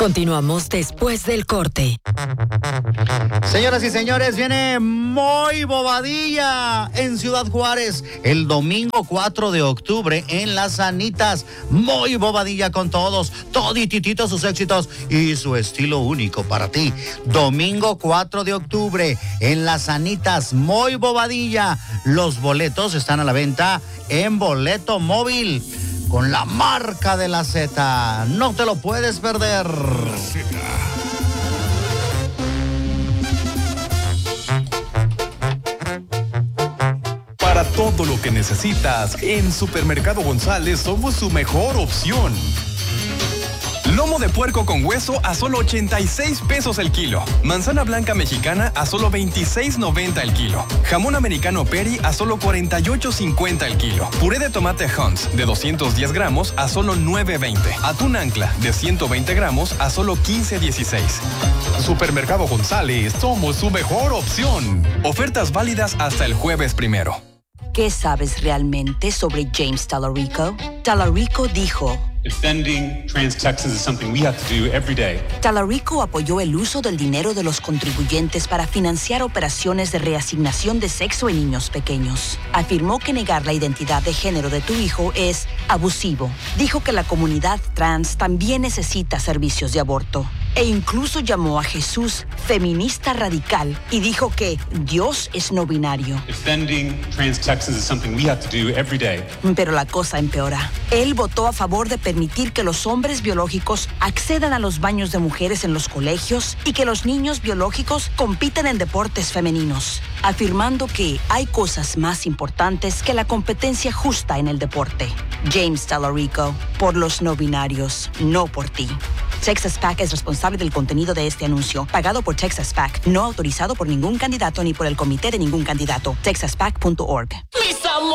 Continuamos después del corte. Señoras y señores, viene Muy Bobadilla en Ciudad Juárez el domingo 4 de octubre en Las Anitas. Muy Bobadilla con toditititos sus éxitos y su estilo único para ti. Domingo 4 de octubre en Las Anitas, Muy Bobadilla. Los boletos están a la venta en Boleto Móvil con la marca de la Z. No te lo puedes perder. Para todo lo que necesitas, en Supermercado González somos su mejor opción. Lomo de puerco con hueso a solo 86 pesos el kilo. Manzana blanca mexicana a solo 26.90 el kilo. Jamón americano Peri a solo 48.50 el kilo. Puré de tomate Hunt's de 210 gramos a solo 9.20. Atún ancla de 120 gramos a solo 15.16. Supermercado González, somos su mejor opción. Ofertas válidas hasta el jueves 1. ¿Qué sabes realmente sobre James Talarico? Talarico dijo: Defending trans Texans is something we have to do every day. Talarico apoyó el uso del dinero de los contribuyentes para financiar operaciones de reasignación de sexo en niños pequeños. Afirmó que negar la identidad de género de tu hijo es abusivo. Dijo que la comunidad trans también necesita servicios de aborto. E incluso llamó a Jesús feminista radical y dijo que Dios es no binario. Defending trans Texans is something we have to do every day. Pero la cosa empeora. Él votó a favor de permitir que los hombres biológicos accedan a los baños de mujeres en los colegios y que los niños biológicos compitan en deportes femeninos, afirmando que hay cosas más importantes que la competencia justa en el deporte. James Talarico, por los no binarios, no por ti. Texas PAC es responsable del contenido de este anuncio, pagado por Texas PAC, no autorizado por ningún candidato ni por el comité de ningún candidato. TexasPAC.org.